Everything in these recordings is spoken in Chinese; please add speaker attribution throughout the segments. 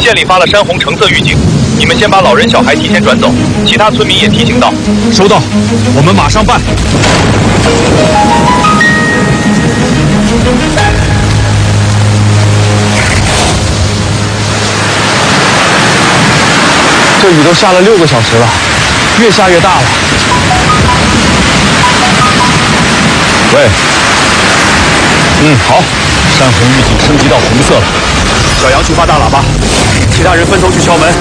Speaker 1: 县里发了山洪橙色预警，你们先把老人小孩提前转走，其他村民也提醒到。
Speaker 2: 收到，我们马上办。这雨都下了6个小时了，越下越大了。喂，好，山洪预警升级到红色了。小杨去发大喇叭，其他人分头去敲门。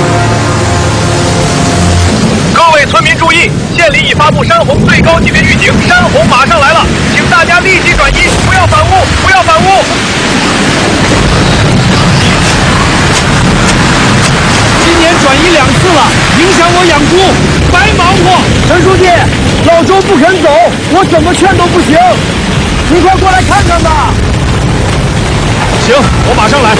Speaker 1: 各位村民注意，县里已发布山洪最高级别预警，山洪马上来了，请大家立即转移，不要反屋，不要反屋。
Speaker 2: 今年转移2次了，影响我养猪，白忙活。
Speaker 3: 陈书记，老周不肯走，我怎么劝都不行，你快过来看看吧。
Speaker 2: 行，我马上来。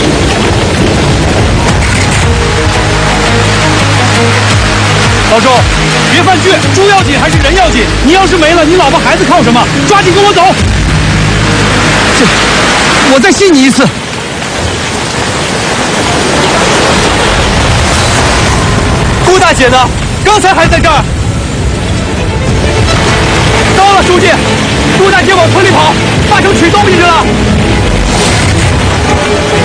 Speaker 2: 老周，别犯倔，猪要紧还是人要紧？你要是没了，你老婆孩子靠什么？抓紧跟我走。我再信你一次。顾大姐呢？刚才还在这儿。到了，书记，顾大姐往村里跑，八成取东西去了。